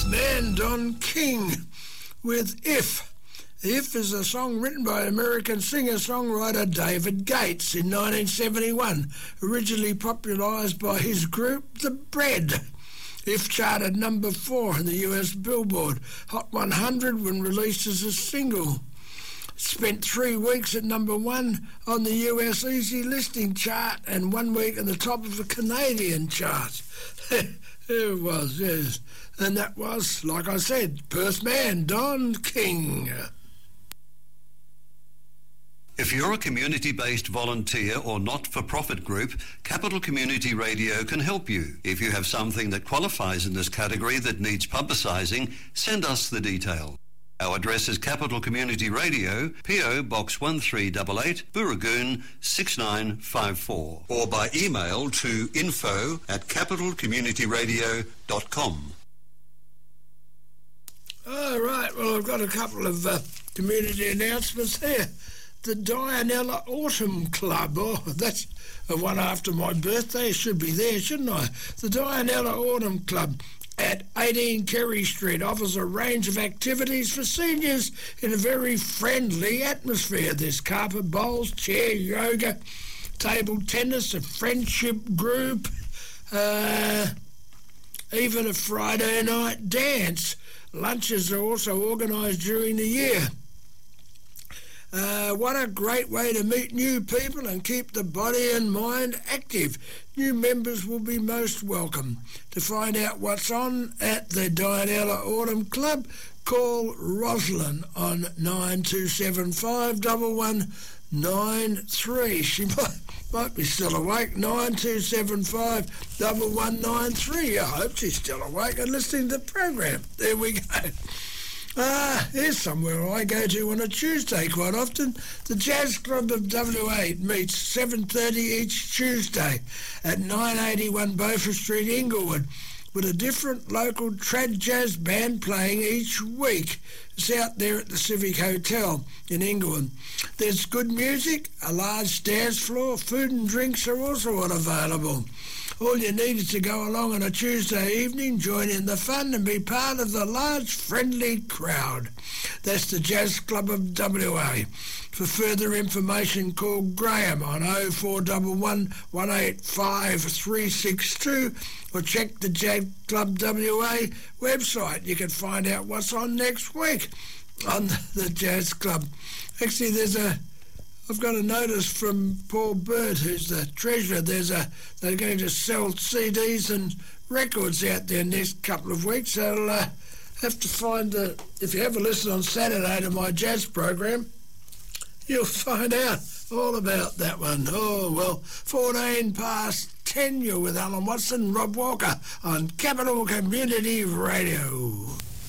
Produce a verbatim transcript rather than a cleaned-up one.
man Don King with If. If is a song written by American singer-songwriter David Gates in nineteen seventy-one, originally popularised by his group The Bread. If charted number four in the U S Billboard Hot one hundred when released as a single. Spent three weeks at number one on the U S Easy Listening chart and one week at the top of the Canadian chart. It was, yes. And that was, like I said, Perth man Don King. If you're a community-based volunteer or not-for-profit group, Capital Community Radio can help you. If you have something that qualifies in this category that needs publicising, send us the detail. Our address is Capital Community Radio, P O Box one three eight eight, Booragoon six nine five four, or by email to info at capital community radio dot com. All right, well, I've got a couple of uh, community announcements here. The Dianella Autumn Club, oh, that's the one after my birthday. It should be there, shouldn't I? The Dianella Autumn Club at eighteen Kerry Street offers a range of activities for seniors in a very friendly atmosphere. There's carpet bowls, chair yoga, table tennis, a friendship group, uh, even a Friday night dance. Lunches are also organised during the year. Uh, what a great way to meet new people and keep the body and mind active. New members will be most welcome. To find out what's on at the Dianella Autumn Club, call Rosalind on nine two seven five, one one nine three. She might, might be still awake, nine two seven five, one one nine three. I hope she's still awake and listening to the program. There we go. Ah, here's somewhere I go to on a Tuesday quite often. The Jazz Club of W A meets seven thirty each Tuesday at nine eighty-one Beaufort Street, Inglewood, with a different local trad jazz band playing each week. It's out there at the Civic Hotel in Inglewood. There's good music, a large dance floor, food and drinks are also available. All you need is to go along on a Tuesday evening, join in the fun and be part of the large friendly crowd. That's the Jazz Club of W A. For further information, call Graham on oh four one one, one eight five, three six two or check the Jazz Club W A website. You can find out what's on next week on the Jazz Club. Actually, there's a I've got a notice from Paul Bird, who's the treasurer. There's a they're going to sell C Ds and records out there next couple of weeks. So I'll uh, have to find a, if you ever listen on Saturday to my jazz program, you'll find out all about that one. Oh well, fourteen past ten. You're with Alan Watson, Rob Walker on Capital Community Radio.